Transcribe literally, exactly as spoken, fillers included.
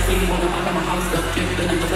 see when I'm out of my house, up, get the